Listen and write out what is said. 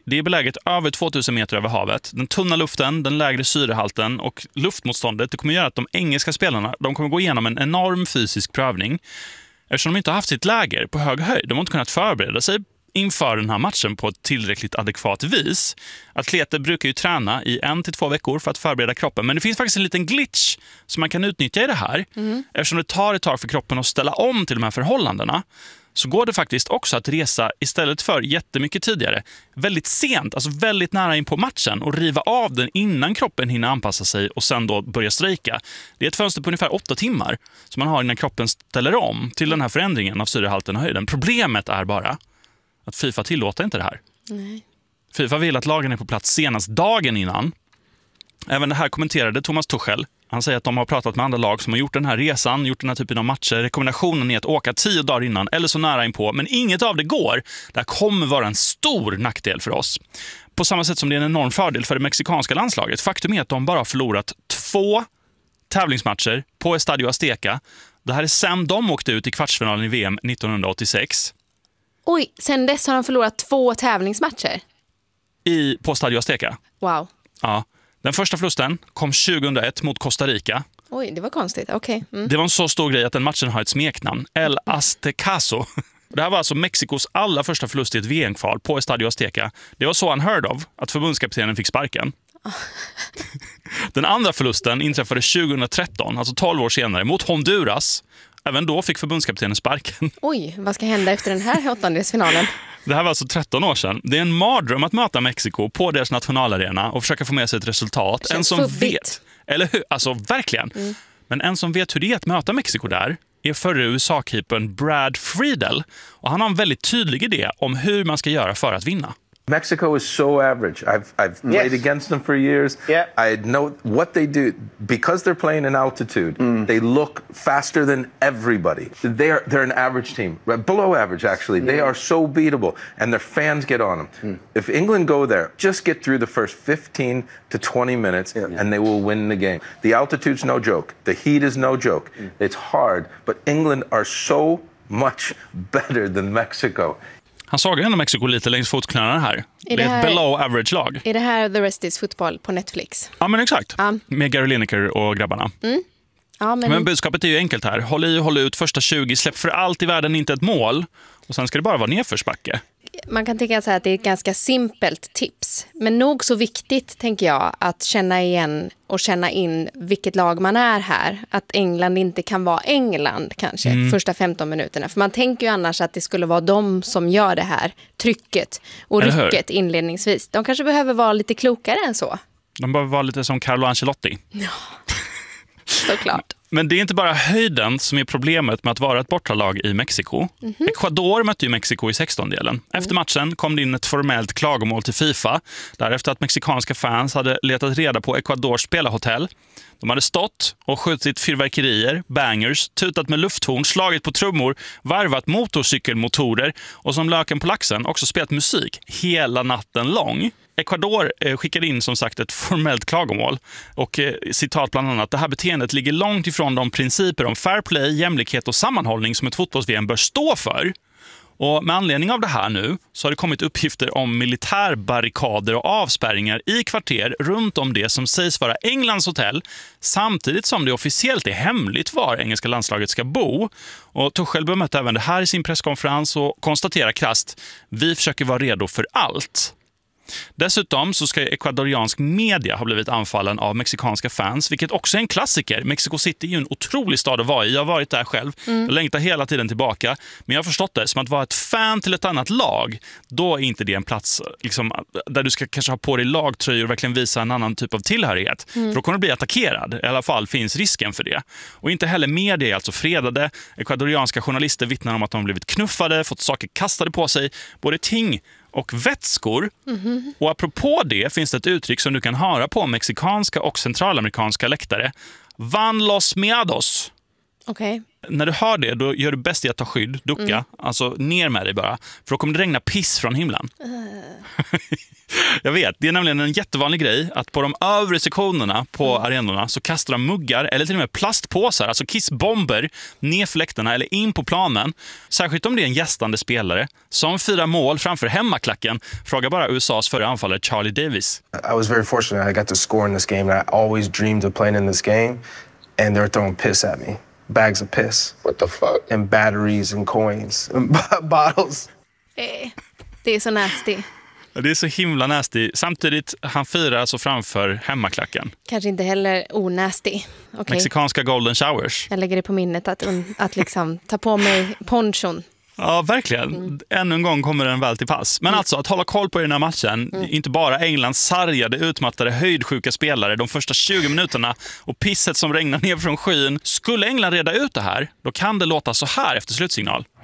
Det är beläget över 2000 meter över havet. Den tunna luften, den lägre syrehalten och luftmotståndet, det kommer göra att de engelska spelarna, de kommer gå igenom en enorm fysisk prövning. Eftersom de inte har haft sitt läger på hög höjd. De har inte kunnat förbereda sig inför den här matchen på ett tillräckligt adekvat vis. Atleter brukar ju träna i 1 till 2 veckor för att förbereda kroppen. Men det finns faktiskt en liten glitch som man kan utnyttja i det här. Eftersom det tar ett tag för kroppen att ställa om till de här förhållandena, så går det faktiskt också att resa istället för jättemycket tidigare, väldigt sent, alltså väldigt nära in på matchen, och riva av den innan kroppen hinner anpassa sig och sen då börja strejka. Det är ett fönster på ungefär 8 timmar som man har innan kroppen ställer om till den här förändringen av syrehalten och höjden. Problemet är bara att FIFA tillåter inte det här. Nej. FIFA vill att lagen är på plats senast dagen innan. Även det här kommenterade Thomas Tuchel. Han säger att de har pratat med andra lag som har gjort den här resan, gjort den här typen av matcher. Rekommendationen är att åka 10 dagar innan eller så nära inpå, men inget av det går. Det här kommer vara en stor nackdel för oss. På samma sätt som det är en enorm fördel för det mexikanska landslaget. Faktum är att de bara har förlorat 2 tävlingsmatcher på Estadio Azteca. Det här är sen de åkte ut i kvartsfinalen i VM 1986. Oj, sen dess har de förlorat 2 tävlingsmatcher. På Estadio Azteca. Wow. Ja. Den första förlusten kom 2001 mot Costa Rica. Oj, det var konstigt. Okej. Det var en så stor grej att den matchen har ett smeknamn. El Aztecaso. Det här var alltså Mexikos allra första förlust i ett VM-kval på Estadio Azteca. Det var så unheard of att förbundskaptenen fick sparken. Den andra förlusten inträffade 2013, alltså 12 år senare, mot Honduras. Även då fick förbundskaptenen sparken. Oj, vad ska hända efter den här 8-delsfinalen? Det här var alltså 13 år sedan. Det är en mardröm att möta Mexiko på deras nationalarena och försöka få med sig ett resultat. En som vet, eller hur? Alltså verkligen. Men en som vet hur det är att möta Mexiko där är förre USA-keepern Brad Friedel. Och han har en väldigt tydlig idé om hur man ska göra för att vinna. Mexico is so average. I've played against them for years. Yeah. I know what they do because they're playing in altitude. They look faster than everybody. They're an average team, below average actually. They are so beatable, and their fans get on them. If England go there, just get through the first 15 to 20 minutes, and they will win the game. The altitude's no joke. The heat is no joke. It's hard, but England are so much better than Mexico. Han såg ändå Mexiko lite längs fotknölarna här. Det är ett below average-lag. Är det här The Rest is Football på Netflix? Ja, men exakt. Med Gary Lineker och grabbarna. Ja, men budskapet är ju enkelt här. Håll i och håll ut första 20. Släpp för allt i världen inte ett mål. Och sen ska det bara vara nedförsbacke. Man kan tänka så här att det är ett ganska simpelt tips. Men nog så viktigt, tänker jag, att känna igen och känna in vilket lag man är här. Att England inte kan vara England kanske första 15 minuterna. För man tänker ju annars att det skulle vara de som gör det här trycket och rycket inledningsvis. De kanske behöver vara lite klokare än så. De behöver vara lite som Carlo Ancelotti. Ja, såklart. Men det är inte bara höjden som är problemet med att vara ett bortalag i Mexiko. Ecuador mötte ju Mexiko i 16-delen. Efter matchen kom det in ett formellt klagomål till FIFA. Därefter att mexikanska fans hade letat reda på Ecuadors spelarhotell. De hade stått och skjutit fyrverkerier, bangers, tutat med lufthorn, slagit på trummor, varvat motorcykelmotorer och som löken på laxen också spelat musik hela natten lång. Ecuador skickade in som sagt ett formellt klagomål och citat bland annat: det här beteendet ligger långt ifrån de principer om fair play, jämlikhet och sammanhållning som ett fotbolls-VM bör stå för. Och med anledning av det här nu så har det kommit uppgifter om militärbarrikader och avspärrningar i kvarter runt om det som sägs vara Englands hotell, samtidigt som det officiellt är hemligt var engelska landslaget ska bo. Och Tuchel bemötte även det här i sin presskonferens och konstaterar krasst: vi försöker vara redo för allt. Dessutom så ska ekvadoriansk media ha blivit anfallen av mexikanska fans, vilket också är en klassiker. Mexico City är ju en otrolig stad att vara i. Jag har varit där själv. Jag längtar hela tiden tillbaka. Men jag har förstått det som att vara ett fan till ett annat lag, då är inte det en plats liksom, där du ska kanske ha på dig lagtröjor och verkligen visa en annan typ av tillhörighet. För då kommer du bli attackerad. I alla fall finns risken för det. Och inte heller media är alltså fredade. Ekvadorianska journalister vittnar om att de har blivit knuffade, fått saker kastade på sig, både ting och vätskor. Och apropå det finns det ett uttryck som du kan höra på mexikanska och centralamerikanska läktare. Van los miados. Okej. När du har det, då gör du bäst i att ta skydd, ducka, alltså ner med dig bara. För då kommer det regna piss från himlen. Jag vet, det är nämligen en jättevanlig grej att på de övre sektionerna på arenorna så kastar de muggar eller till och med plastpåsar, alltså kissbomber, ner för läktarna eller in på planen. Särskilt om det är en gästande spelare som firar mål framför hemmaklacken. Fråga bara USAs förra anfallare Charlie Davis. I was very fortunate. I got to score in this game, and I always dreamed of playing in this game, and they're throwing piss at me. Bags of piss. What the fuck? And batteries and coins and bottles. Det är så nasty. Det är så himla nasty. Samtidigt, han firar alltså framför hemmaklacken. Kanske inte heller onasty. Okay. Mexikanska golden showers. Jag lägger det på minnet att liksom ta på mig ponchon. Ja, verkligen. Ännu en gång kommer den väl till pass. Men alltså, att hålla koll på den här matchen, inte bara Englands sargade, utmattade, höjdsjuka spelare de första 20 minuterna och pisset som regnar ner från skyn. Skulle England reda ut det här, då kan det låta så här efter slutsignal.